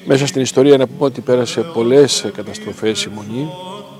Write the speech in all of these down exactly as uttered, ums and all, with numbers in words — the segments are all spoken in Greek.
Μέσα στην ιστορία να πούμε ότι πέρασε πολλές καταστροφές η Μονή.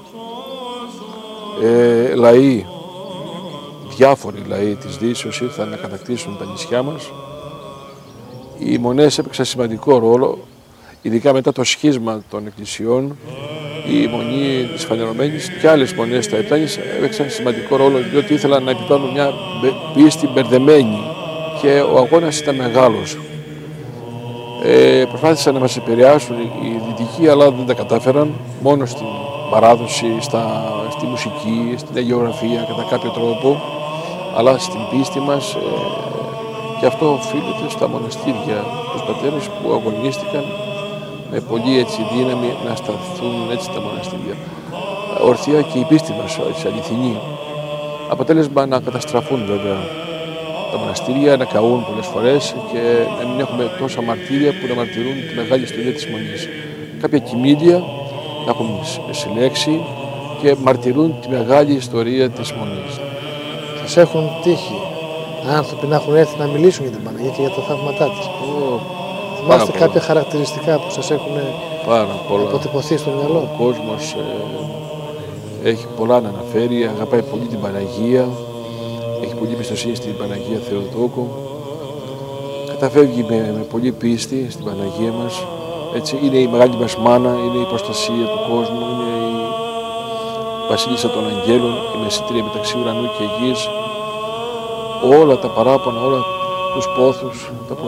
Ε, λαοί, διάφοροι λαοί της Δύσεως ήρθαν να κατακτήσουν τα νησιά μας. Οι μονές έπαιξαν σημαντικό ρόλο, ειδικά μετά το σχίσμα των εκκλησιών. Η Μονή της Φανερωμένης και άλλες μονές στα Επτάνης έπαιξαν σημαντικό ρόλο, διότι ήθελαν να επιβάλλουν μια πίστη μπερδεμένη και ο αγώνας ήταν μεγάλος. Ε, προσπάθησαν να μας επηρεάσουν οι δυτικοί, αλλά δεν τα κατάφεραν, μόνο στην παράδοση, στα, στη μουσική, στην αγιογραφία κατά κάποιο τρόπο, αλλά στην πίστη μας, ε, και αυτό οφείλεται στα μοναστήρια, τους πατέρες που αγωνίστηκαν με πολύ έτσι δύναμη να σταθούν έτσι τα μοναστήρια. Ορθία και η πίστη μας, έτσι, αληθινή. Αποτέλεσμα να καταστραφούν βέβαια τα μοναστήρια, να καούν πολλές φορές και να μην έχουμε τόσα μαρτύρια που να μαρτυρούν τη μεγάλη ιστορία της Μονής. Κάποια κοιμήλια να έχουν συλλέξει και μαρτυρούν τη μεγάλη ιστορία της Μονής. Σας έχουν τύχει άνθρωποι να έχουν έρθει να μιλήσουν για την Παναγία και για τα θαύματά της? Oh, θυμάστε κάποια χαρακτηριστικά που σας έχουν αποτυπωθεί στο μυαλό? Ο κόσμος ε, έχει πολλά να αναφέρει, αγαπάει πολύ την Παναγία, έχει πολύ εμπιστοσύνη στην Παναγία Θεοτόκο, καταφεύγει με, με πολύ πίστη στην Παναγία μας. Έτσι, είναι η μεγάλη μας μάνα, είναι η προστασία του κόσμου, είναι η βασίλισσα των αγγέλων, η μεσήτρια μεταξύ ουρανού και γης. Όλα τα παράπονα, όλα τους πόθους, τα